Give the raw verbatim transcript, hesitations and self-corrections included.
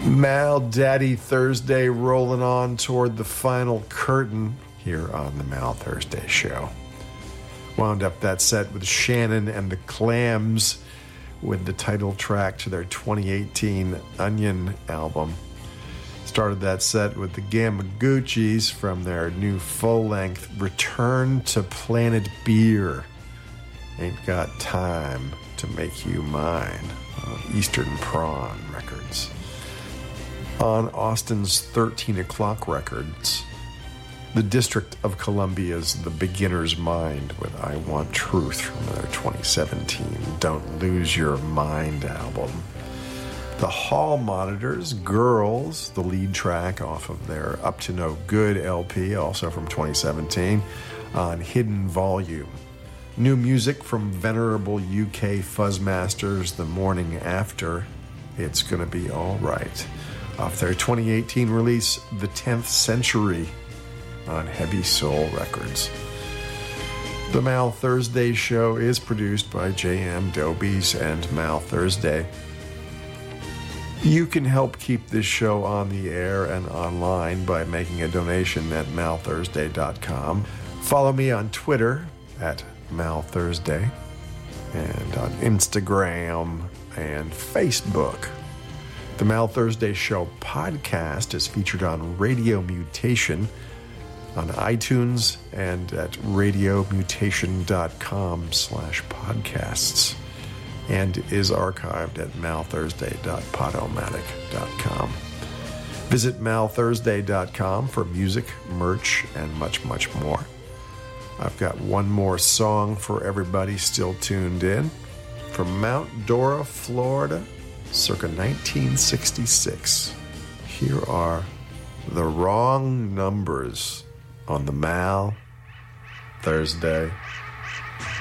Mal Daddy Thursday rolling on toward the final curtain here on the Mal Thursday Show. Wound up that set with Shannon and the Clams with the title track to their twenty eighteen Onion album. Started that set with the Gamaguchis from their new full-length Return to Planet Beer. Ain't Got Time to Make You Mine on Eastern Prawn Records. On Austin's thirteen o'clock Records, the District of Columbia's The Beginner's Mind with I Want Truth from their twenty seventeen Don't Lose Your Mind album. The Hall Monitors, Girls, the lead track off of their Up to No Good L P, also from twenty seventeen, on Hidden Volume. New music from venerable U K Fuzzmasters, The Morning After, It's Gonna Be Alright, off their twenty eighteen release, The tenth Century, on Heavy Soul Records. The Mal Thursday Show is produced by J M Dobies and Mal Thursday. You can help keep this show on the air and online by making a donation at mal thursday dot com. Follow me on Twitter at Mal Thursday and on Instagram and Facebook. The Mal Thursday Show podcast is featured on Radio Mutation on iTunes and at radiomutation.com slash podcasts, and is archived at mal thursday dot podomatic dot com. Visit mal thursday dot com for music, merch, and much, much more. I've got one more song for everybody still tuned in. From Mount Dora, Florida, circa nineteen sixty-six. Here are The Wrong Numbers on the Mal Thursday